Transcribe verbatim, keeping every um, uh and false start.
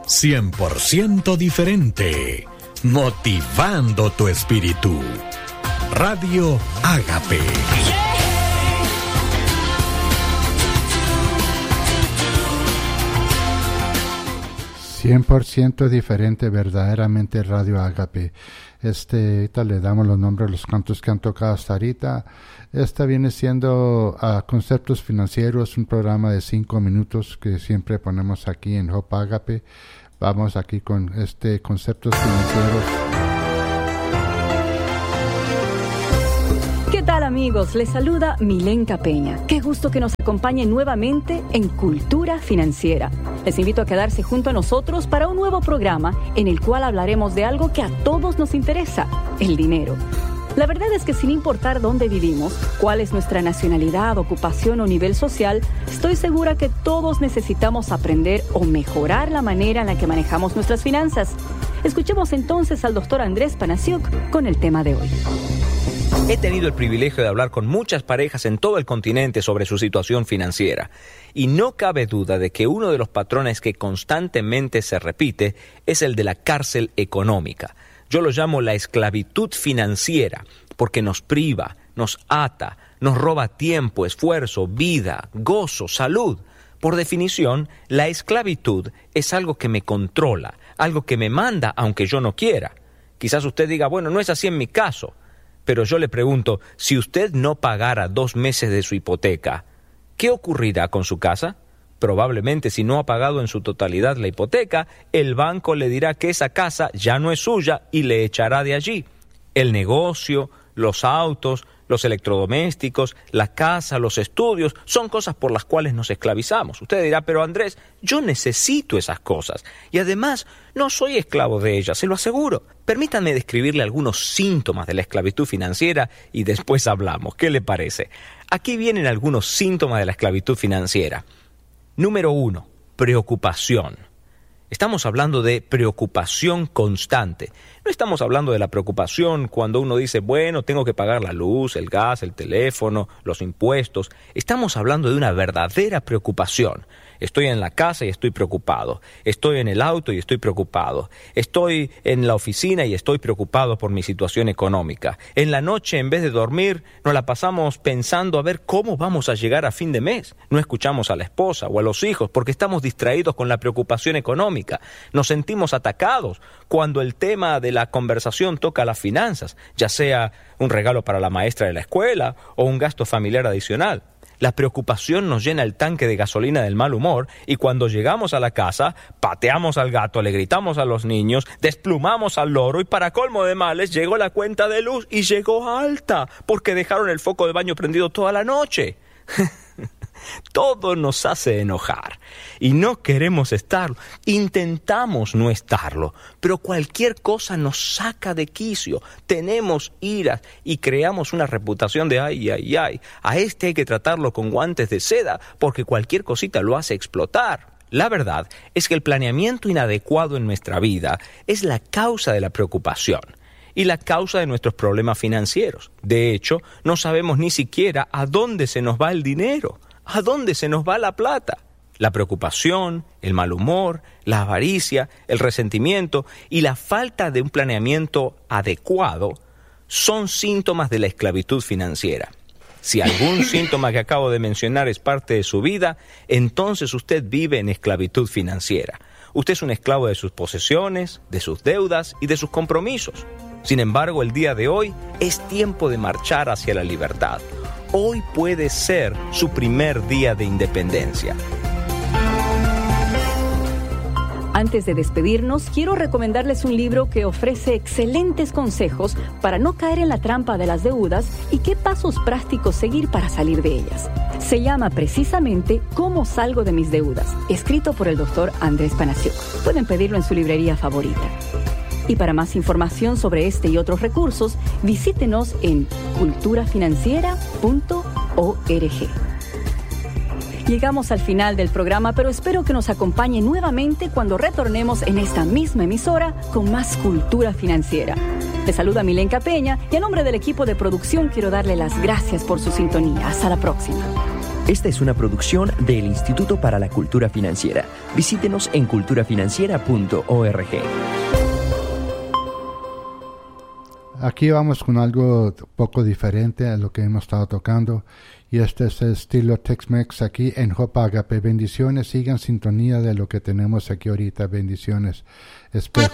cien por ciento diferente, motivando tu espíritu. Radio Ágape. cien por ciento diferente, verdaderamente Radio Ágape. Este, ahorita le damos los nombres de los cantos que han tocado hasta ahorita. Esta viene siendo uh, Conceptos Financieros, un programa de cinco minutos que siempre ponemos aquí en Hope Ágape. Vamos aquí con este Conceptos Financieros. ¿Qué tal, amigos? Les saluda Milenka Peña. Qué gusto que nos acompañen nuevamente en Cultura Financiera. Les invito a quedarse junto a nosotros para un nuevo programa en el cual hablaremos de algo que a todos nos interesa, el dinero. La verdad es que sin importar dónde vivimos, cuál es nuestra nacionalidad, ocupación o nivel social, estoy segura que todos necesitamos aprender o mejorar la manera en la que manejamos nuestras finanzas. Escuchemos entonces al doctor Andrés Panasiuk con el tema de hoy. He tenido el privilegio de hablar con muchas parejas en todo el continente sobre su situación financiera, y no cabe duda de que uno de los patrones que constantemente se repite es el de la cárcel económica. Yo lo llamo la esclavitud financiera, porque nos priva, nos ata, nos roba tiempo, esfuerzo, vida, gozo, salud. Por definición, la esclavitud es algo que me controla, algo que me manda aunque yo no quiera. Quizás usted diga, bueno, no es así en mi caso. Pero yo le pregunto, si usted no pagara dos meses de su hipoteca, ¿qué ocurrirá con su casa? Probablemente, si no ha pagado en su totalidad la hipoteca, el banco le dirá que esa casa ya no es suya y le echará de allí. El negocio, los autos, los electrodomésticos, la casa, los estudios, son cosas por las cuales nos esclavizamos. Usted dirá, pero Andrés, yo necesito esas cosas. Y además, no soy esclavo de ellas, se lo aseguro. Permítanme describirle algunos síntomas de la esclavitud financiera y después hablamos. ¿Qué le parece? Aquí vienen algunos síntomas de la esclavitud financiera. Número uno, preocupación. Estamos hablando de preocupación constante. No estamos hablando de la preocupación cuando uno dice, bueno, tengo que pagar la luz, el gas, el teléfono, los impuestos. Estamos hablando de una verdadera preocupación. Estoy en la casa y estoy preocupado. Estoy en el auto y estoy preocupado. Estoy en la oficina y estoy preocupado por mi situación económica. En la noche, en vez de dormir, nos la pasamos pensando a ver cómo vamos a llegar a fin de mes. No escuchamos a la esposa o a los hijos porque estamos distraídos con la preocupación económica. Nos sentimos atacados cuando el tema de la conversación toca las finanzas, ya sea un regalo para la maestra de la escuela o un gasto familiar adicional. La preocupación nos llena el tanque de gasolina del mal humor y cuando llegamos a la casa, pateamos al gato, le gritamos a los niños, desplumamos al loro y para colmo de males llegó la cuenta de luz y llegó alta porque dejaron el foco de baño prendido toda la noche. Todo nos hace enojar y no queremos estarlo. Intentamos no estarlo, pero cualquier cosa nos saca de quicio. Tenemos iras y creamos una reputación de ay, ay, ay. A este hay que tratarlo con guantes de seda porque cualquier cosita lo hace explotar. La verdad es que el planeamiento inadecuado en nuestra vida es la causa de la preocupación y la causa de nuestros problemas financieros. De hecho, no sabemos ni siquiera a dónde se nos va el dinero. ¿A dónde se nos va la plata? La preocupación, el mal humor, la avaricia, el resentimiento y la falta de un planeamiento adecuado son síntomas de la esclavitud financiera. Si algún síntoma que acabo de mencionar es parte de su vida, entonces usted vive en esclavitud financiera. Usted es un esclavo de sus posesiones, de sus deudas y de sus compromisos. Sin embargo, el día de hoy es tiempo de marchar hacia la libertad. Hoy puede ser su primer día de independencia. Antes de despedirnos, quiero recomendarles un libro que ofrece excelentes consejos para no caer en la trampa de las deudas y qué pasos prácticos seguir para salir de ellas. Se llama precisamente ¿Cómo salgo de mis deudas?, escrito por el doctor Andrés Panasiuk. Pueden pedirlo en su librería favorita. Y para más información sobre este y otros recursos, visítenos en cultura financiera punto org. Llegamos al final del programa, pero espero que nos acompañe nuevamente cuando retornemos en esta misma emisora con más cultura financiera. Les saluda Milenka Peña y a nombre del equipo de producción quiero darle las gracias por su sintonía. Hasta la próxima. Esta es una producción del Instituto para la Cultura Financiera. Visítenos en cultura financiera punto org. Aquí vamos con algo poco diferente a lo que hemos estado tocando. Y este es el estilo Tex-Mex aquí en Jopa Agape. Bendiciones, sigan sintonía de lo que tenemos aquí ahorita. Bendiciones. Espero